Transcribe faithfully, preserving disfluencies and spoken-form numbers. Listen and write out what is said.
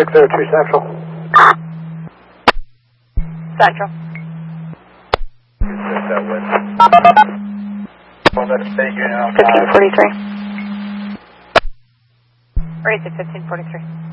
six oh two Central. Central. fifteen forty-three. Raise it fifteen forty-three.